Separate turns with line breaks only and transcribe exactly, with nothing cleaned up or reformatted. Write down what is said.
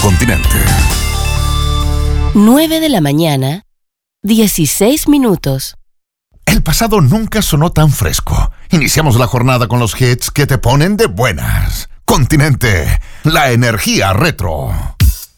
continente.
nueve de la mañana, dieciséis minutos.
El pasado nunca sonó tan fresco. Iniciamos la jornada con los hits que te ponen de buenas. Continente, la energía retro.